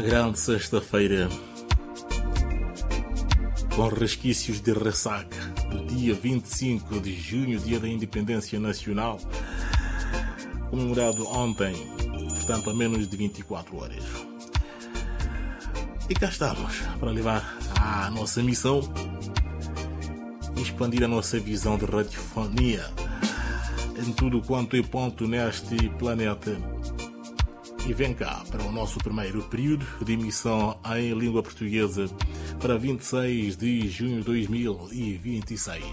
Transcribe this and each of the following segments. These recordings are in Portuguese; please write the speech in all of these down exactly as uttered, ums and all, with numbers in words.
Grande sexta-feira, com resquícios de ressaca do dia vinte e cinco de junho, dia da Independência Nacional, comemorado ontem, portanto há menos de vinte e quatro horas. E cá estamos para levar a nossa missão e expandir a nossa visão de radiofonia em tudo quanto é ponto neste planeta. E vem cá para o nosso primeiro período de emissão em língua portuguesa para vinte e seis de junho de dois mil e vinte e seis.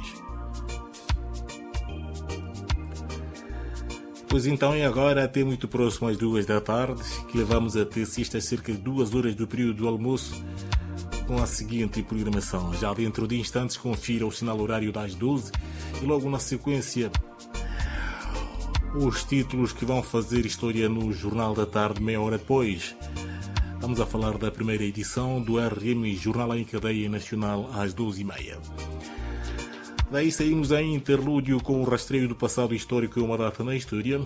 Pois então é agora até muito próximo às duas da tarde que levamos até sexta cerca de duas horas do período do almoço com a seguinte programação. Já dentro de instantes confira o sinal horário das doze e logo na sequência os títulos que vão fazer história no Jornal da Tarde meia hora depois. Vamos a falar da primeira edição do R M Jornal em Cadeia Nacional às doze e meia. Daí saímos em interlúdio com o rastreio do passado histórico e uma data na história.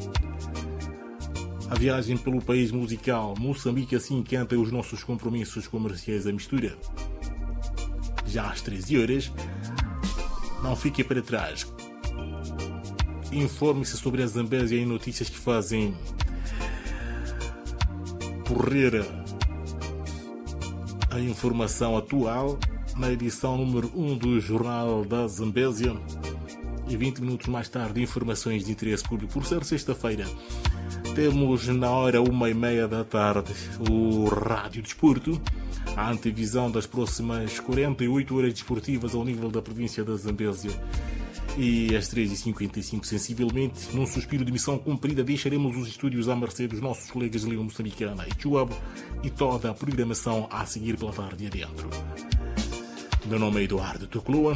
A viagem pelo país musical, Moçambique assim canta os nossos compromissos comerciais à mistura. Já às treze horas, não fique para trás. Informe-se sobre a Zambésia e notícias que fazem correr a informação atual na edição número um do Jornal da Zambésia. E vinte minutos mais tarde, informações de interesse público. Por ser sexta-feira, temos na hora uma e meia da tarde o Rádio Desporto, a antevisão das próximas quarenta e oito horas desportivas ao nível da província da Zambésia. E às três e cinquenta e cinco, sensivelmente, num suspiro de missão cumprida, deixaremos os estúdios à mercê dos nossos colegas de língua moçambicana e Chuabo e toda a programação a seguir pela tarde adentro. Meu nome é Eduardo Tucloa.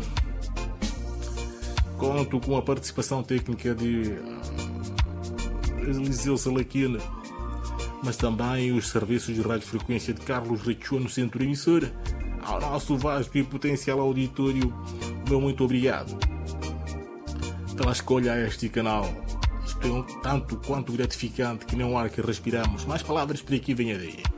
Conto com a participação técnica de Eliseu Salaquina, mas também os serviços de radiofrequência de Carlos Rechua no centro emissor. Ao nosso vasto e potencial auditório, meu muito obrigado pela escolha a este canal. Isto é um tanto quanto gratificante que não há que respiramos. Mais palavras por aqui, venha daí.